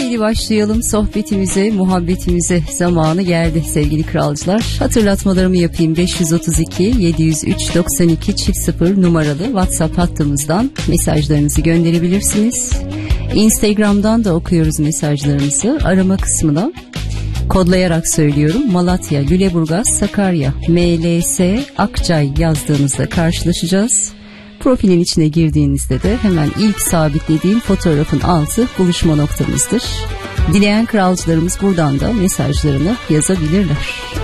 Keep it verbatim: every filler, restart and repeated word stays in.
Haydi başlayalım sohbetimize, muhabbetimize. Zamanı geldi sevgili kralcılar. Hatırlatmalarımı yapayım. beş yüz otuz iki yedi yüz üç doksan iki çift sıfır numaralı WhatsApp hattımızdan mesajlarınızı gönderebilirsiniz. Instagram'dan da okuyoruz mesajlarınızı. Arama kısmına kodlayarak söylüyorum. Malatya, Lüleburgaz, Sakarya, M L S, Akçay yazdığınızda karşılaşacağız. Profilin içine girdiğinizde de hemen ilk sabitlediğim fotoğrafın altı buluşma noktamızdır. Dileyen kralcılarımız buradan da mesajlarını yazabilirler.